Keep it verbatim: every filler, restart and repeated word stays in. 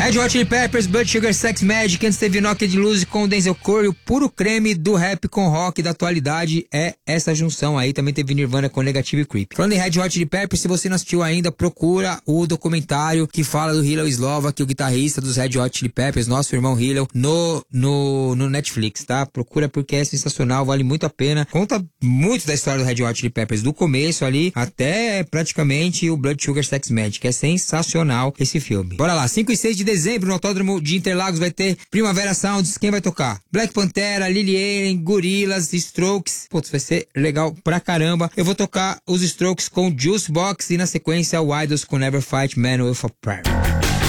Red Hot Chili Peppers, Blood Sugar Sex Magik, antes teve Knocked Loose com Denzel Curry, o puro creme do rap com rock da atualidade é essa junção aí. Também teve Nirvana com Negative Creep. Falando em Red Hot Chili Peppers, se você não assistiu ainda, procura o documentário que fala do Hillel Slovak, o guitarrista dos Red Hot Chili Peppers, nosso irmão Hillel, no, no, no Netflix, tá? Procura porque é sensacional, vale muito a pena. Conta muito da história do Red Hot Chili Peppers, do começo ali até praticamente o Blood Sugar Sex Magik. É sensacional esse filme. Bora lá, cinco e seis de dezembro no Autódromo de Interlagos vai ter Primavera Sounds. Quem vai tocar? Black Pantera, Lily Allen, Gorillaz, Strokes. Putz, vai ser legal pra caramba. Eu vou tocar os Strokes com Juice Box e na sequência o Idols com Never Fight Man with a Prayer.